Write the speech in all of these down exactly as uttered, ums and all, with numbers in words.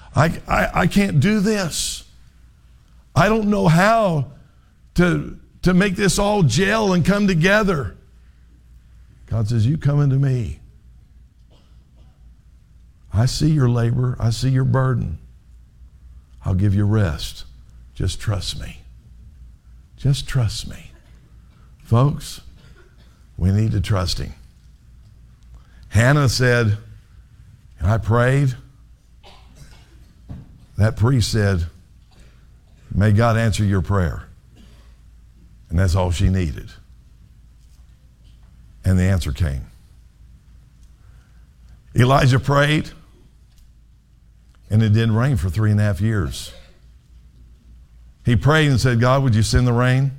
I, I, I can't do this. I don't know how to, to make this all gel and come together. God says, you come into me. I see your labor. I see your burden. I'll give you rest. Just trust me. Just trust me. Folks, we need to trust him. Hannah said, I prayed. That priest said, may God answer your prayer. And that's all she needed. And the answer came. Elijah prayed, and it didn't rain for three and a half years. He prayed and said, God, would you send the rain?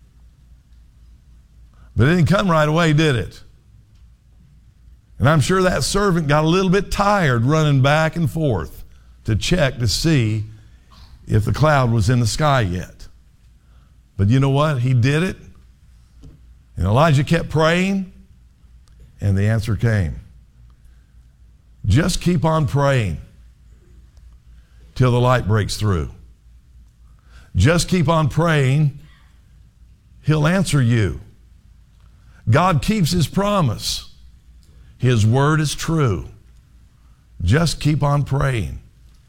But it didn't come right away, did it? And I'm sure that servant got a little bit tired running back and forth to check to see if the cloud was in the sky yet. But you know what? He did it. And Elijah kept praying, and the answer came. Just keep on praying till the light breaks through. Just keep on praying. He'll answer you. God keeps his promise. His word is true. Just keep on praying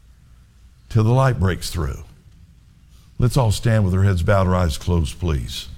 till the light breaks through. Let's all stand with our heads bowed, our eyes closed, please.